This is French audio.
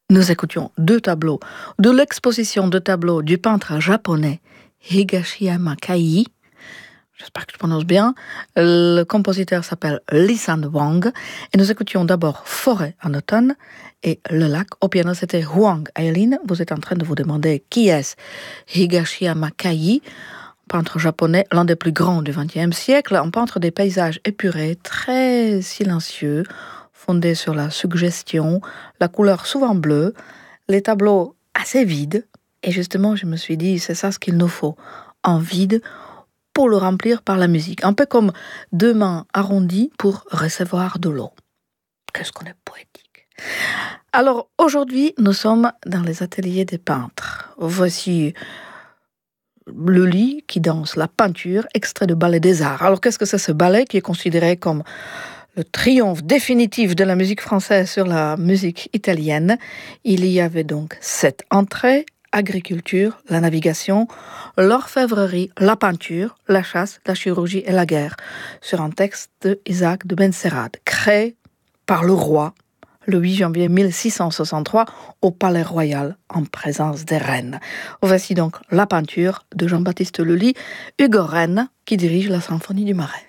Nous écoutions deux tableaux de l'exposition de tableaux du peintre japonais Higashiyama Kai. J'espère que je prononce bien. Le compositeur s'appelle Lee-San Wang. Et nous écoutions d'abord Forêt en automne et Le lac. Au piano, c'était Huang Aileen. Vous êtes en train de vous demander qui est Higashiyama Kai, peintre japonais, l'un des plus grands du XXe siècle, un peintre des paysages épurés, très silencieux, fondé sur la suggestion, la couleur souvent bleue, les tableaux assez vides. Et justement, je me suis dit, c'est ça ce qu'il nous faut, un vide pour le remplir par la musique. Un peu comme deux mains arrondies pour recevoir de l'eau. Qu'est-ce qu'on est poétique. Alors, aujourd'hui, nous sommes dans les ateliers des peintres. Voici le lit qui danse la peinture, extrait de Ballet des Arts. Alors, qu'est-ce que c'est ce ballet qui est considéré comme le triomphe définitif de la musique française sur la musique italienne? Il y avait donc 7 entrées: agriculture, la navigation, l'orfèvrerie, la peinture, la chasse, la chirurgie et la guerre, sur un texte de Isaac de Benserade, créé par le roi le 8 janvier 1663 au Palais Royal en présence des reines. Voici donc la peinture de Jean-Baptiste Lully, Hugo Rennes qui dirige la symphonie du Marais.